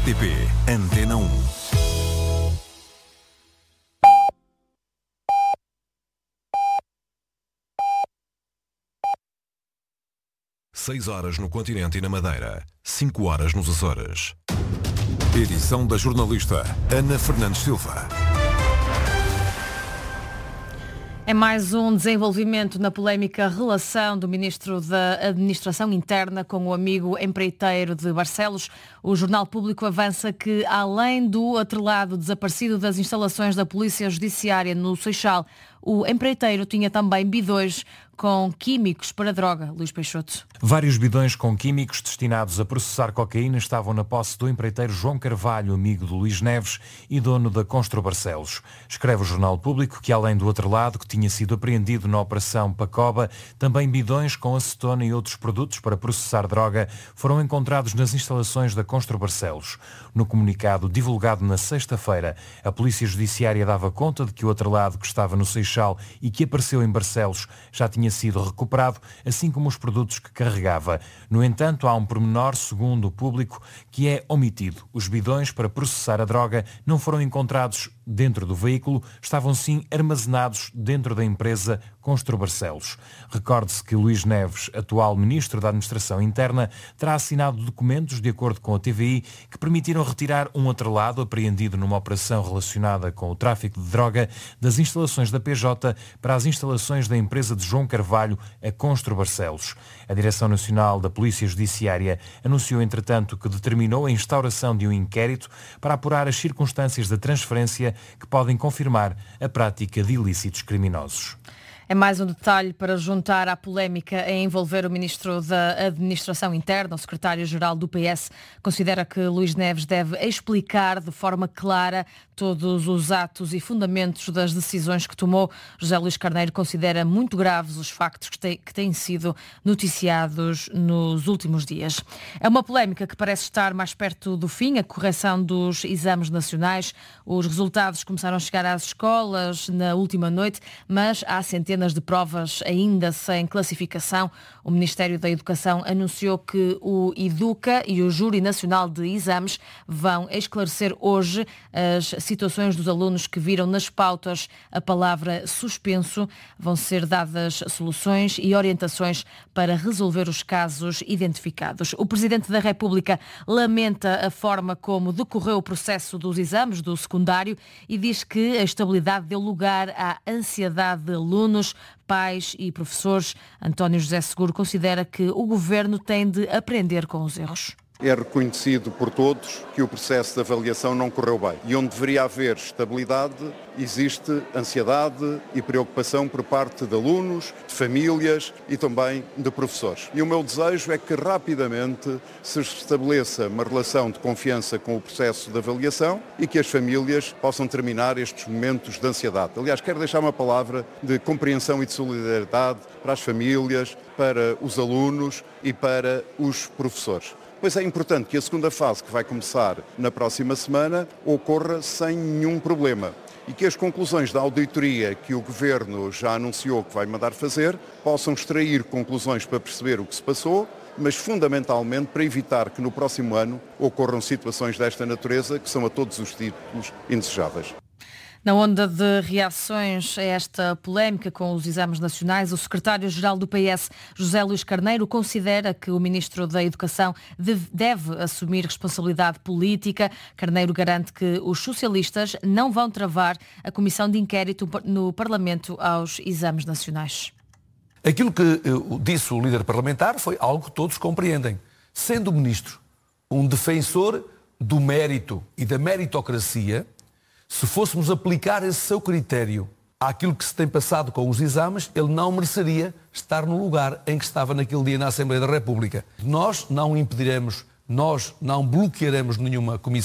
RTP Antena 1. Seis horas no continente e na Madeira, 5 horas nos Açores. Edição da jornalista Ana Fernandes Silva. É mais um desenvolvimento na polémica relação do Ministro da Administração Interna com o amigo empreiteiro de Barcelos. O Jornal Público avança que, além do atrelado desaparecido das instalações da Polícia Judiciária no Seixal, o empreiteiro tinha também bidões com químicos para droga. Luís Peixoto. Vários bidões com químicos destinados a processar cocaína estavam na posse do empreiteiro João Carvalho, amigo de Luís Neves e dono da Constru Barcelos. Escreve o Jornal Público que, além do atrelado que tinha sido apreendido na Operação Pacoba, também bidões com acetona e outros produtos para processar droga foram encontrados nas instalações da Constru Barcelos. No comunicado divulgado na sexta-feira, a Polícia Judiciária dava conta de que o atrelado que estava no Seixal e que apareceu em Barcelos já tinha sido recuperado, assim como os produtos que carregava. No entanto, há um pormenor, segundo o Público, que é omitido. Os bidões para processar a droga não foram encontrados dentro do veículo, estavam sim armazenados dentro da empresa Constru Barcelos. Recorde-se que Luís Neves, atual Ministro da Administração Interna, terá assinado documentos, de acordo com a TVI, que permitiram retirar um atrelado apreendido numa operação relacionada com o tráfico de droga das instalações da PJ para as instalações da empresa de João Carvalho, a Constru Barcelos. A Direção Nacional da Polícia Judiciária anunciou, entretanto, que determinou a instauração de um inquérito para apurar as circunstâncias da transferência que podem confirmar a prática de ilícitos criminosos. É mais um detalhe para juntar à polémica em envolver o Ministro da Administração Interna. O Secretário-Geral do PS considera que Luís Neves deve explicar de forma clara todos os atos e fundamentos das decisões que tomou. José Luís Carneiro considera muito graves os factos que têm sido noticiados nos últimos dias. É uma polémica que parece estar mais perto do fim, a correção dos exames nacionais. Os resultados começaram a chegar às escolas na última noite, mas há centenas de provas ainda sem classificação. O Ministério da Educação anunciou que o Educa e o Júri Nacional de Exames vão esclarecer hoje as situações dos alunos que viram nas pautas a palavra suspenso. Vão ser dadas soluções e orientações para resolver os casos identificados. O Presidente da República lamenta a forma como decorreu o processo dos exames do secundário e diz que a estabilidade deu lugar à ansiedade de alunos, pais e professores. António José Seguro considera que o Governo tem de aprender com os erros. É reconhecido por todos que o processo de avaliação não correu bem. E onde deveria haver estabilidade, existe ansiedade e preocupação por parte de alunos, de famílias e também de professores. E o meu desejo é que rapidamente se estabeleça uma relação de confiança com o processo de avaliação e que as famílias possam terminar estes momentos de ansiedade. Aliás, quero deixar uma palavra de compreensão e de solidariedade para as famílias, para os alunos e para os professores. Pois é importante que a segunda fase, que vai começar na próxima semana, ocorra sem nenhum problema e que as conclusões da auditoria que o Governo já anunciou que vai mandar fazer possam extrair conclusões para perceber o que se passou, mas fundamentalmente para evitar que no próximo ano ocorram situações desta natureza que são a todos os títulos indesejáveis. Na onda de reações a esta polémica com os exames nacionais, o secretário-geral do PS, José Luís Carneiro, considera que o Ministro da Educação deve assumir responsabilidade política. Carneiro garante que os socialistas não vão travar a comissão de inquérito no Parlamento aos exames nacionais. Aquilo que disse o líder parlamentar foi algo que todos compreendem. Sendo o Ministro um defensor do mérito e da meritocracia, se fôssemos aplicar esse seu critério àquilo que se tem passado com os exames, ele não mereceria estar no lugar em que estava naquele dia na Assembleia da República. Nós não impediremos, nós não bloquearemos nenhuma comissão